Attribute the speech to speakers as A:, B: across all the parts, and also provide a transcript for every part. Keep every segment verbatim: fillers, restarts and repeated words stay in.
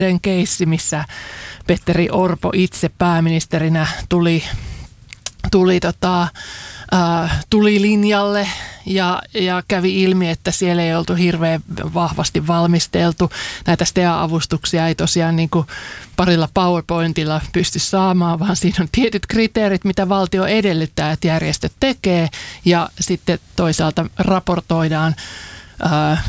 A: keissi, missä Petteri Orpo itse pääministerinä tuli, tuli, tota, äh, tuli linjalle ja, ja kävi ilmi, että siellä ei oltu hirveän vahvasti valmisteltu. Näitä S T E A-avustuksia ei tosiaan niin kuin parilla PowerPointilla pysty saamaan, vaan siinä on tietyt kriteerit, mitä valtio edellyttää, että järjestöt tekee, ja sitten toisaalta raportoidaan äh,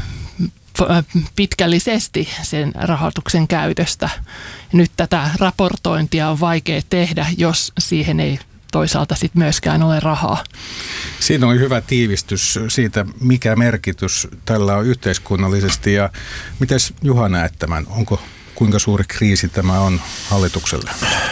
A: pitkällisesti sen rahoituksen käytöstä. Nyt tätä raportointia on vaikea tehdä, jos siihen ei toisaalta sit myöskään ole rahaa.
B: Siinä oli hyvä tiivistys siitä, mikä merkitys tällä on yhteiskunnallisesti. Ja mites Juha näet tämän? Onko kuinka suuri kriisi tämä on hallitukselle?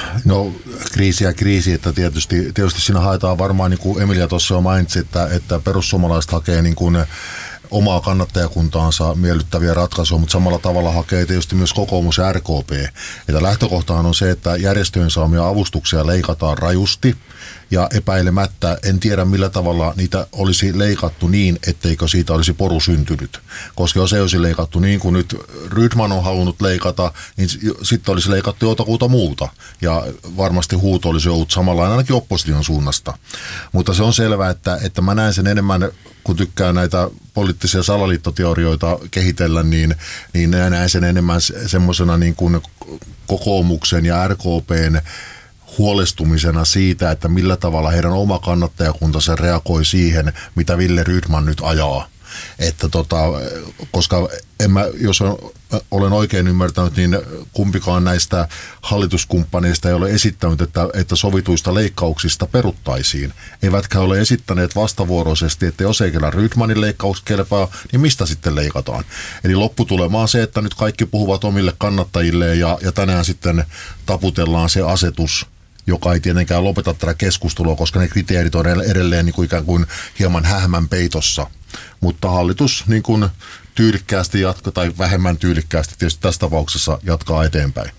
C: No kriisi ja kriisi, että tietysti, tietysti siinä haetaan varmaan, niin kuin Emilia tuossa jo mainitsi, että, että perussuomalaiset hakee niin kuin omaa kannattajakuntaansa miellyttäviä ratkaisuja, mutta samalla tavalla hakee tietysti myös kokoomus ja R K P. Että lähtökohtahan on se, että järjestöjen saamia avustuksia leikataan rajusti, ja epäilemättä en tiedä millä tavalla niitä olisi leikattu niin, etteikö siitä olisi poru syntynyt. Koska jos ei olisi leikattu niin kuin nyt Rydman on halunnut leikata, niin sitten olisi leikattu jotakuta muuta. Ja varmasti huuto olisi ollut samanlainen ainakin opposition suunnasta. Mutta se on selvää, että, että mä näen sen enemmän, kun tykkään näitä poliittisia salaliittoteorioita kehitellä, niin, niin näen sen enemmän semmoisena niin kuin kokoomuksen ja R K P:n huolestumisena siitä, että millä tavalla heidän oma kannattajakuntansa reagoi siihen, mitä Wille Rydman nyt ajaa. Että tota, koska en mä, jos olen oikein ymmärtänyt, niin kumpikaan näistä hallituskumppaneista ei ole esittänyt, että, että sovituista leikkauksista peruttaisiin. Eivätkä ole esittäneet vastavuoroisesti, että jos ei kyllä Rydmanin leikkaus kelpaa, niin mistä sitten leikataan. Eli lopputulema on se, että nyt kaikki puhuvat omille kannattajilleen ja, ja tänään sitten taputellaan se asetus, joka ei tietenkään lopeta tätä keskustelua, koska ne kriteerit on edelleen niin kuin ikään kuin hieman hähmän peitossa. Mutta hallitus niin kuin tyylikkäästi jatkaa, tai vähemmän tyylikkäästi tietysti tässä tapauksessa jatkaa eteenpäin.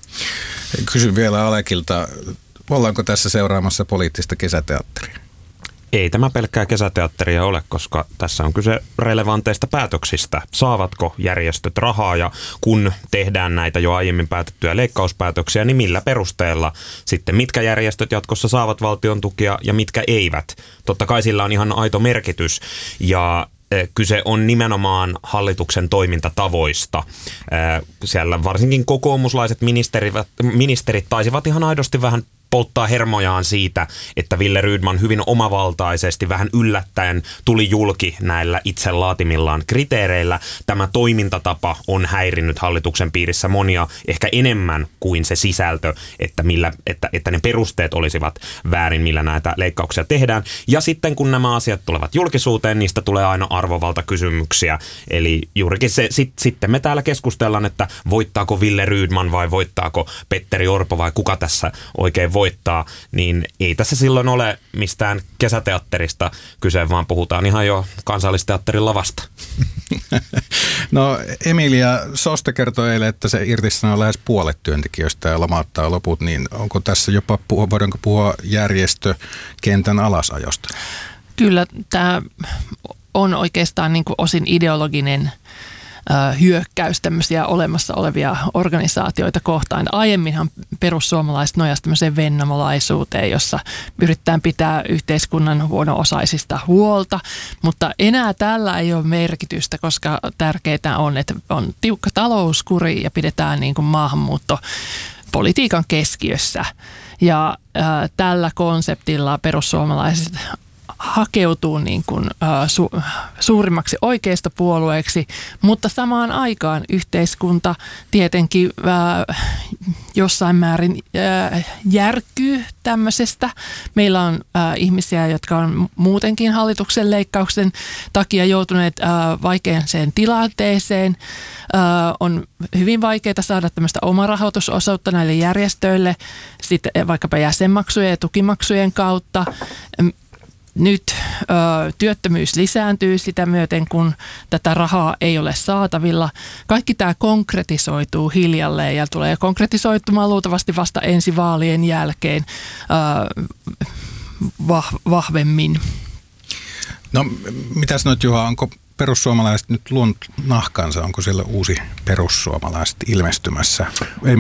B: Kysyn vielä Alekilta, ollaanko tässä seuraamassa poliittista kesäteatteria?
D: Ei tämä pelkkää kesäteatteria ole, koska tässä on kyse relevanteista päätöksistä. Saavatko järjestöt rahaa, ja kun tehdään näitä jo aiemmin päätettyjä leikkauspäätöksiä, niin millä perusteella sitten mitkä järjestöt jatkossa saavat valtion tukia ja mitkä eivät. Totta kai sillä on ihan aito merkitys, ja kyse on nimenomaan hallituksen toimintatavoista. Siellä varsinkin kokoomuslaiset ministerit, ministerit taisivat ihan aidosti vähän polttaa hermojaan siitä, että Wille Rydman hyvin omavaltaisesti, vähän yllättäen tuli julki näillä itse laatimillaan kriteereillä. Tämä toimintatapa on häirinnyt hallituksen piirissä monia ehkä enemmän kuin se sisältö, että, millä, että, että ne perusteet olisivat väärin, millä näitä leikkauksia tehdään. Ja sitten kun nämä asiat tulevat julkisuuteen, niistä tulee aina arvovaltakysymyksiä. Eli juurikin se, sit, sitten me täällä keskustellaan, että voittaako Wille Rydman vai voittaako Petteri Orpo vai kuka tässä oikein voi. voittaa, niin ei tässä silloin ole mistään kesäteatterista kyse, vaan puhutaan ihan jo Kansallisteatterin lavasta.
B: No Emilia, SOSTE kertoi eilen, että se irtisanoo lähes puolet työntekijöistä ja lomauttaa loput, niin onko tässä jopa, voidaanko puhua järjestökentän alasajosta?
A: Kyllä tämä on oikeastaan niin kuin osin ideologinen hyökkäys tämmöisiä olemassa olevia organisaatioita kohtaan. Aiemminhan perussuomalaiset nojasivat tämmöiseen vennamolaisuuteen, jossa yritetään pitää yhteiskunnan huono-osaisista huolta, mutta enää tällä ei ole merkitystä, koska tärkeää on, että on tiukka talouskuri ja pidetään niin kuin maahanmuuttopolitiikan keskiössä. Ja äh, tällä konseptilla perussuomalaiset hakeutuu niin kuin, ä, su, suurimmaksi oikeistopuolueeksi, mutta samaan aikaan yhteiskunta tietenkin ä, jossain määrin ä, järkkyy tämmöisestä. Meillä on ä, ihmisiä, jotka on muutenkin hallituksen leikkauksen takia joutuneet ä, vaikeaan tilanteeseen. Ä, on hyvin vaikeaa saada tämmöistä omarahoitusosuutta näille järjestöille, sitten vaikkapa jäsenmaksujen ja tukimaksujen kautta. Nyt ö, työttömyys lisääntyy sitä myöten, kun tätä rahaa ei ole saatavilla. Kaikki tämä konkretisoituu hiljalleen ja tulee konkretisoitumaan luultavasti vasta ensi vaalien jälkeen ö, vah, vahvemmin.
B: No mitä sanot Juha, onko perussuomalaiset nyt luonut nahkansa? Onko siellä uusi perussuomalaiset ilmestymässä?